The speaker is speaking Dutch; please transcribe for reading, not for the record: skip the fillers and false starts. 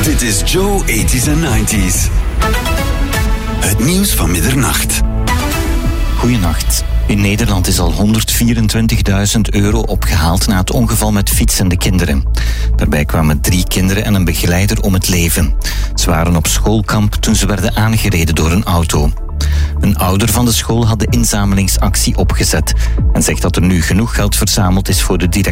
Dit is Joe 80s en 90s. Het nieuws van middernacht. Goedenacht. In Nederland is al €124.000 opgehaald na het ongeval met fietsende kinderen. Daarbij kwamen 3 kinderen en een begeleider om het leven. Ze waren op schoolkamp toen ze werden aangereden door een auto. Een ouder van de school had de inzamelingsactie opgezet en zegt dat er nu genoeg geld verzameld is voor de directeur.